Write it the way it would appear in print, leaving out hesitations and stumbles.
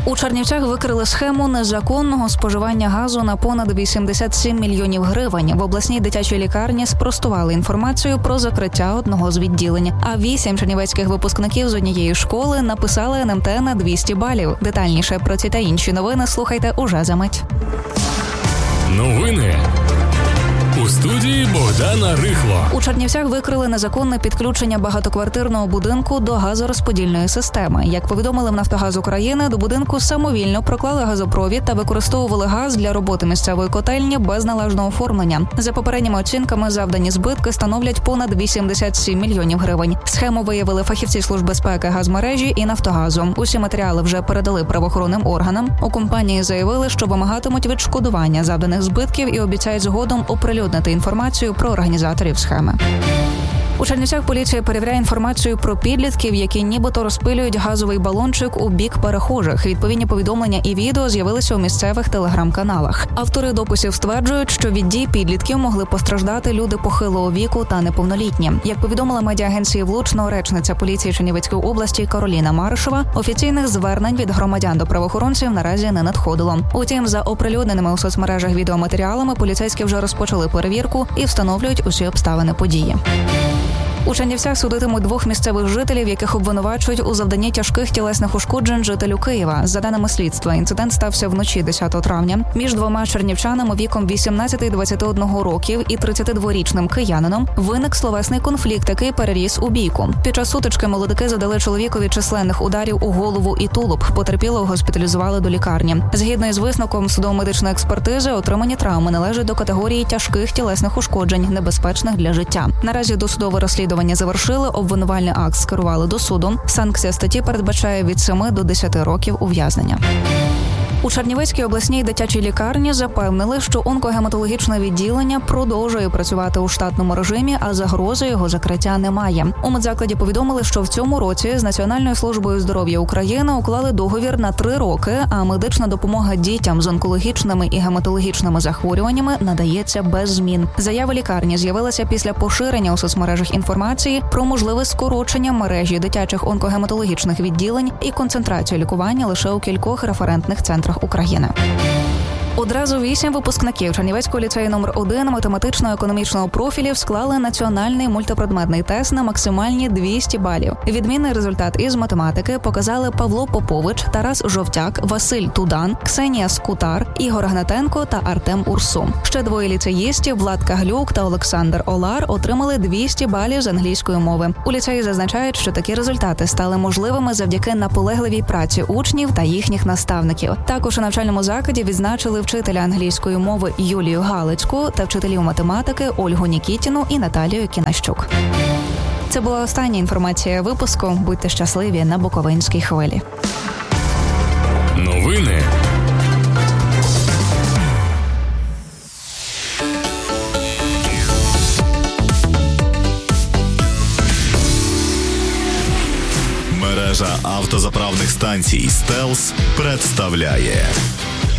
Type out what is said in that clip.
У Чернівцях викрили схему незаконного споживання газу на понад 87 мільйонів гривень. В обласній дитячій лікарні спростували інформацію про закриття одного з відділень. А 8 чернівецьких випускників з однієї школи написали НМТ на 200 балів. Детальніше про ці та інші новини слухайте уже за мить. Новини у студії Богдана Рихло. У Чернівцях викрили незаконне підключення багатоквартирного будинку до газорозподільної системи. Як повідомили в «Нафтогаз України», до будинку самовільно проклали газопровід та використовували газ для роботи місцевої котельні без належного оформлення. За попередніми оцінками, завдані збитки становлять понад 87 мільйонів гривень. Схему виявили фахівці Служби безпеки газмережі і «Нафтогазу». Усі матеріали вже передали правоохоронним органам. У компанії заявили, що вимагатимуть відшкодування завданих збитків і обіцяють згодом оприлюднити інформацію про організаторів схеми. У Чернівцях поліція перевіряє інформацію про підлітків, які нібито розпилюють газовий балончик у бік перехожих. Відповідні повідомлення і відео з'явилися у місцевих телеграм-каналах. Автори дописів стверджують, що від дій підлітків могли постраждати люди похилого віку та неповнолітні. Як повідомила медіагенції «Влучно» речниця поліції Чернівецької області Кароліна Маришева, офіційних звернень від громадян до правоохоронців наразі не надходило. Утім, за оприлюдненими у соцмережах відеоматеріалами поліцейські вже розпочали перевірку і встановлюють усі обставини події. У Чернівцях судитимуть 2 місцевих жителів, яких обвинувачують у завданні тяжких тілесних ушкоджень жителю Києва. За даними слідства, інцидент стався вночі 10 травня. Між 2 чернівчанами віком 18 і 21 років і 32-річним киянином виник словесний конфлікт, який переріс у бійку. Під час сутички молодики задали чоловікові численних ударів у голову і тулуб. Потерпілого госпіталізували до лікарні. Згідно із висновком судово-медичної експертизи, отримані травми належать до категорії тяжких тілесних ушкоджень, небезпечних для життя. Наразі досудове розслідування завершили, обвинувальний акт скерували до суду. Санкція статті передбачає від 7 до 10 років ув'язнення. У Чернівецькій обласній дитячій лікарні запевнили, що онкогематологічне відділення продовжує працювати у штатному режимі, а загрози його закриття немає. У медзакладі повідомили, що в цьому році з Національною службою здоров'я України уклали договір на 3 роки, а медична допомога дітям з онкологічними і гематологічними захворюваннями надається без змін. Заява лікарні з'явилася після поширення у соцмережах інформації про можливе скорочення мережі дитячих онкогематологічних відділень і концентрацію лікування лише у кількох референтних центрах України. Одразу 8 випускників Чернівецького ліцею номер 1 математично-економічного профілів склали національний мультипредметний тест на максимальні 200 балів. Відмінний результат із математики показали Павло Попович, Тарас Жовтяк, Василь Тудан, Ксенія Скутар, Ігор Гнатенко та Артем Урсу. Ще 2 ліцеїстів, Влад Каглюк та Олександр Олар, отримали 200 балів з англійської мови. У ліцеї зазначають, що такі результати стали можливими завдяки наполегливій праці учнів та їхніх наставників. Також у навчальному закладі відзначили вчителя англійської мови Юлію Галицьку та вчителів математики Ольгу Нікітіну і Наталію Кінащук. Це була остання інформація випуску. Будьте щасливі на Буковинській хвилі. Новини мережа автозаправних станцій «Стелс» представляє